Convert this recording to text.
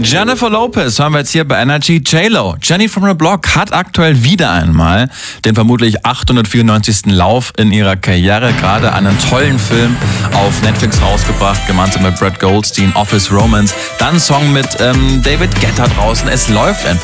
Jennifer Lopez haben wir jetzt hier bei Energy. J-Lo, Jenny from the Block, hat aktuell wieder einmal den vermutlich 894. Lauf in ihrer Karriere. Gerade einen tollen Film auf Netflix rausgebracht, gemeinsam mit Brad Goldstein, Office Romance. Dann ein Song mit David Guetta draußen. Es läuft einfach.